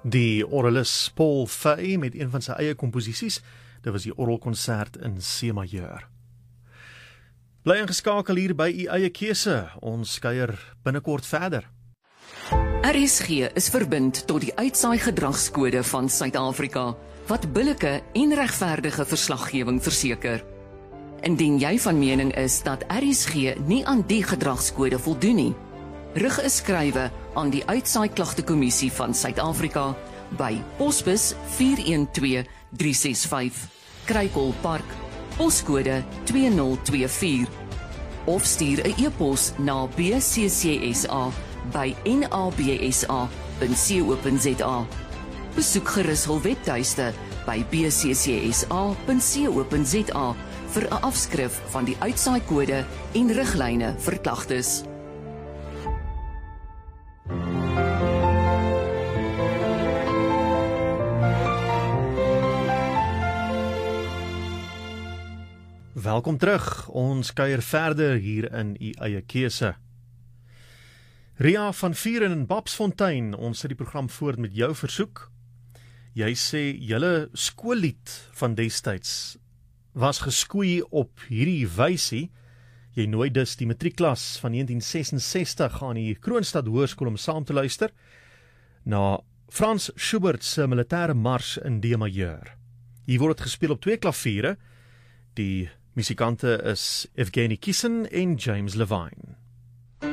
Die orgelis Paul Fay met een van sy eie komposisies. Dit was die orgelkonsert in C majeur. Bly ingeskakel hier by u eie keuse. Ons kuier binnekort verder. RSG is verbind tot die uitsaai gedragskode van Suid-Afrika, wat billike en regverdige verslaggewing verseker. Indien jy van mening is dat RSG nie aan die gedragskode voldoen nie, rig 'n skrywe aan die Uitsaai Klagtekommissie van Suid-Afrika by Posbus 412365, Kruikelpark, poskode 2024, of stuur 'n e-pos na bccsa@nabsa.co.za. Besoek gerus hul webtuiste by bccsa.co.za vir 'n afskrif van die uitsaaikode en riglyne vir klagtes. Welkom terug, ons kuier verder hier in u eie keuse. Ria van Vieren in Babsfontein, ons sit die program voort met jou versoek. Jy sê, julle skoollied van destyds was geskoei op hierdie wysie. Jy nooi dus die matriekklas van 1966 aan die Kroonstad Hoërskool om saam te luister na Franz Schubert se militêre mars in D majeur. Hier word het gespeel op 2 klaviere. Die musikante is Evgeny Kissin en James Levine.